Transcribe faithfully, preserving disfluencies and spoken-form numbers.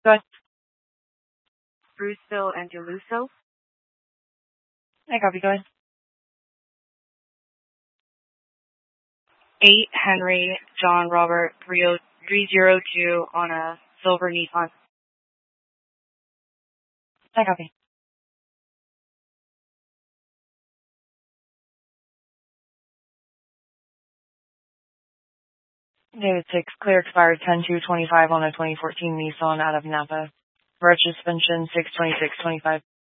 Go ahead. Bruceville and DeLusso. I copy. Go ahead. eight Henry John Robert three zero two on a silver Nissan. I copy. David six, clear expired ten two twenty-five on a twenty fourteen Nissan out of Napa. Rear suspension six twenty-six twenty-five.